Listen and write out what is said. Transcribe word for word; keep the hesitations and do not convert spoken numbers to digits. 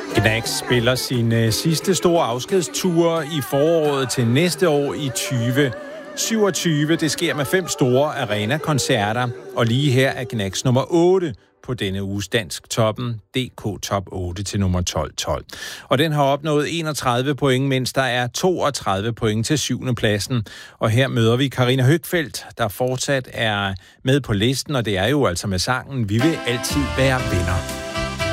Gnags spiller sin sidste store afskedsture i foråret til næste år i tyve syvogtyve. Det sker med fem store arena-koncerter, og lige her er Gnags nummer otte på denne uges Dansk Toppen, D K Top otte til nummer tolv tolv. Og den har opnået enogtredive point, mens der er toogtredive point til syvende pladsen. Og her møder vi Karina Høgfeldt, der fortsat er med på listen, og det er jo altså med sangen Vi vil altid være venner.